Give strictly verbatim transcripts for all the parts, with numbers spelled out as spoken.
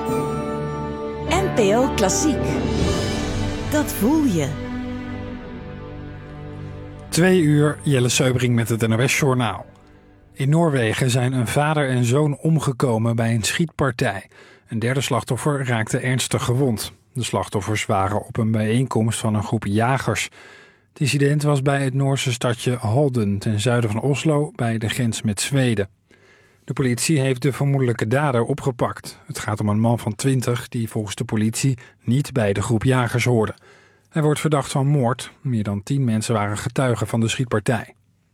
N P O Klassiek. Dat voel je. Twee uur, Jelle Seubring met het N O S-journaal. In Noorwegen zijn een vader en zoon omgekomen bij een schietpartij. Een derde slachtoffer raakte ernstig gewond. De slachtoffers waren op een bijeenkomst van een groep jagers. Het incident was bij het Noorse stadje Halden, ten zuiden van Oslo, bij de grens met Zweden. De politie heeft de vermoedelijke dader opgepakt. Het gaat om een man van twintig die volgens de politie niet bij de groep jagers hoorde. Hij wordt verdacht van moord. Meer dan tien mensen waren getuigen van de schietpartij.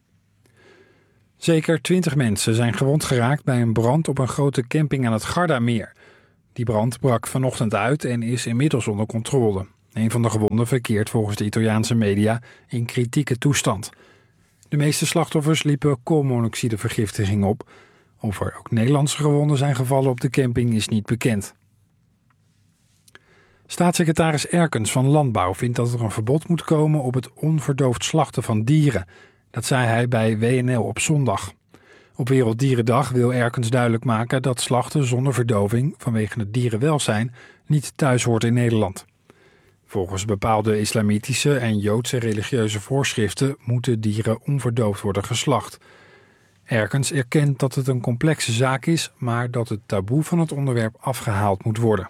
Zeker twintig mensen zijn gewond geraakt bij een brand op een grote camping aan het Gardameer. Die brand brak vanochtend uit en is inmiddels onder controle. Een van de gewonden verkeert volgens de Italiaanse media in kritieke toestand. De meeste slachtoffers liepen koolmonoxidevergiftiging op. Of er ook Nederlandse gewonden zijn gevallen op de camping is niet bekend. Staatssecretaris Erkens van Landbouw vindt dat er een verbod moet komen op het onverdoofd slachten van dieren. Dat zei hij bij W N L op zondag. Op Werelddierendag wil Erkens duidelijk maken dat slachten zonder verdoving vanwege het dierenwelzijn niet thuis hoort in Nederland. Volgens bepaalde islamitische en joodse religieuze voorschriften moeten dieren onverdoofd worden geslacht. Erkens erkent dat het een complexe zaak is, maar dat het taboe van het onderwerp afgehaald moet worden.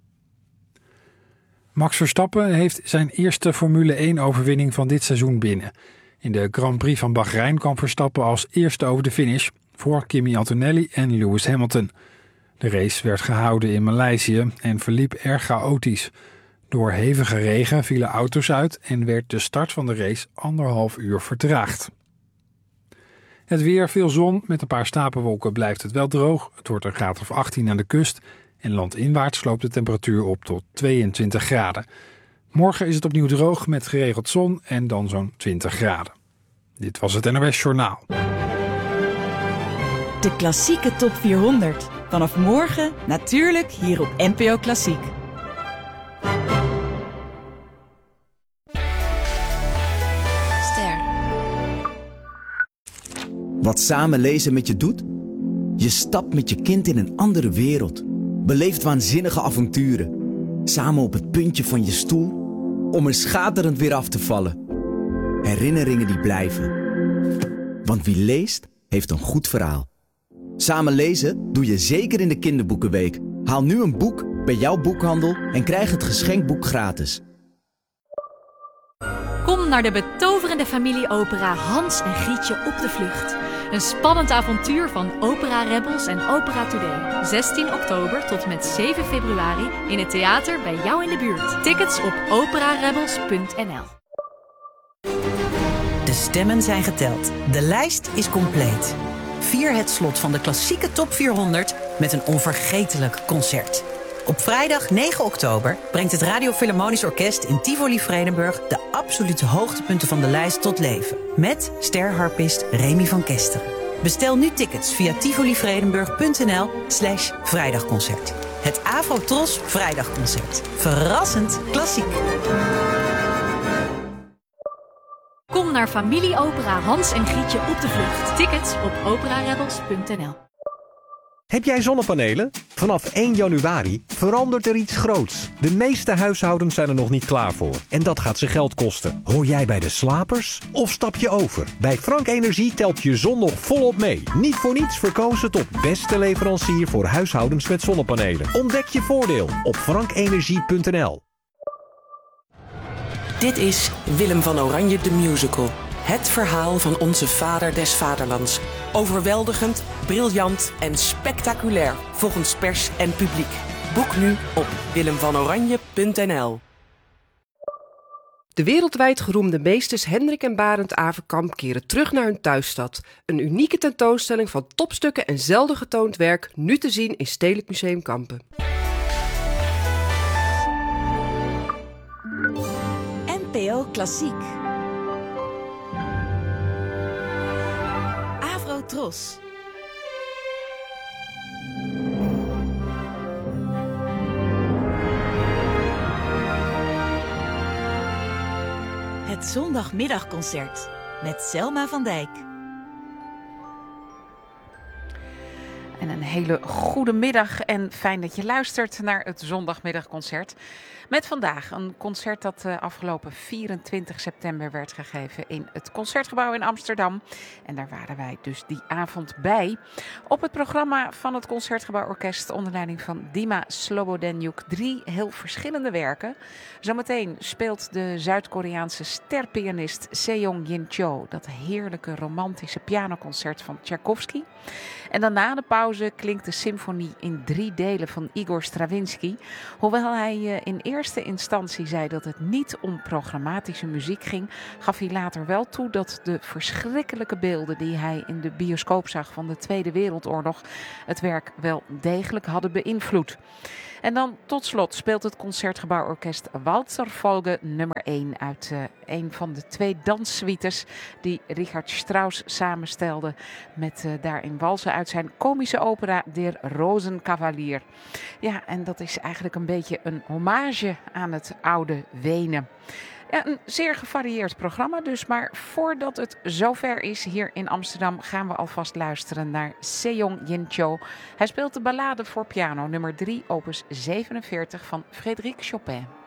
Max Verstappen heeft zijn eerste Formule één-overwinning van dit seizoen binnen. In de Grand Prix van Bahrein kwam Verstappen als eerste over de finish voor Kimi Antonelli en Lewis Hamilton. De race werd gehouden in Maleisië en verliep erg chaotisch. Door hevige regen vielen auto's uit en werd de start van de race anderhalf uur vertraagd. Het weer, veel zon, met een paar stapelwolken blijft het wel droog. Het wordt een graad of achttien aan de kust en landinwaarts loopt de temperatuur op tot tweeëntwintig graden. Morgen is het opnieuw droog met geregeld zon en dan zo'n twintig graden. Dit was het N O S-journaal. De klassieke top vierhonderd. Vanaf morgen natuurlijk hier op N P O Klassiek. Ster. Wat samen lezen met je doet? Je stapt met je kind in een andere wereld. Beleeft waanzinnige avonturen. Samen op het puntje van je stoel, om er schaterend weer af te vallen. Herinneringen die blijven. Want wie leest, heeft een goed verhaal. Samen lezen doe je zeker in de kinderboekenweek. Haal nu een boek bij jouw boekhandel en krijg het geschenkboek gratis. Kom naar de betoverende familieopera Hans en Grietje op de vlucht. Een spannend avontuur van Opera Rebels en Opera Today. zestien oktober tot met zeven februari in het theater bij jou in de buurt. Tickets op opera rebels punt n l. De stemmen zijn geteld. De lijst is compleet. Vier het slot van de klassieke top vierhonderd met een onvergetelijk concert. Op vrijdag negen oktober brengt het Radio Philharmonisch Orkest in Tivoli Vredenburg de absolute hoogtepunten van de lijst tot leven. Met sterharpist Remy van Kesteren. Bestel nu tickets via tivolivredenburg punt n l slash vrijdagconcert. Het Afro-Tros Vrijdagconcert. Verrassend klassiek. Kom naar familieopera Hans en Grietje op de vlucht. Tickets op opera rebels punt n l. Heb jij zonnepanelen? Vanaf één januari verandert er iets groots. De meeste huishoudens zijn er nog niet klaar voor. En dat gaat ze geld kosten. Hoor jij bij de slapers? Of stap je over? Bij Frank Energie telt je zon nog volop mee. Niet voor niets verkozen tot beste leverancier voor huishoudens met zonnepanelen. Ontdek je voordeel op frank energie punt n l. Dit is Willem van Oranje de Musical. Het verhaal van onze vader des vaderlands. Overweldigend, briljant en spectaculair volgens pers en publiek. Boek nu op willem van oranje punt n l. De wereldwijd geroemde meesters Hendrik en Barend Averkamp keren terug naar hun thuisstad. Een unieke tentoonstelling van topstukken en zelden getoond werk, nu te zien in Stedelijk Museum Kampen. N P O Klassiek. Afro-Tros. Het zondagmiddagconcert met Selma van Dijk. En een hele goede middag en fijn dat je luistert naar het zondagmiddagconcert. Met vandaag een concert dat uh, afgelopen vierentwintig september werd gegeven in het Concertgebouw in Amsterdam. En daar waren wij dus die avond bij. Op het programma van het Concertgebouw Orkest onder leiding van Dima Slobodenjuk drie heel verschillende werken. Zometeen speelt de Zuid-Koreaanse sterpianist Seong-Jin Cho dat heerlijke romantische pianoconcert van Tchaikovsky. En dan na de pauze klinkt de symfonie in drie delen van Igor Stravinsky. Hoewel hij uh, in eerste instantie zei dat het niet om programmatische muziek ging, gaf hij later wel toe dat de verschrikkelijke beelden die hij in de bioscoop zag van de Tweede Wereldoorlog het werk wel degelijk hadden beïnvloed. En dan tot slot speelt het Concertgebouworkest Walzerfolge nummer één uit uh, een van de twee danssuites die Richard Strauss samenstelde met uh, daarin walsen uit zijn komische opera Der Rosenkavalier. Ja, en dat is eigenlijk een beetje een hommage aan het oude Wenen. Ja, een zeer gevarieerd programma dus, maar voordat het zover is hier in Amsterdam gaan we alvast luisteren naar Seong-Jin Cho. Hij speelt de ballade voor piano nummer drie opus zevenenveertig van Frédéric Chopin.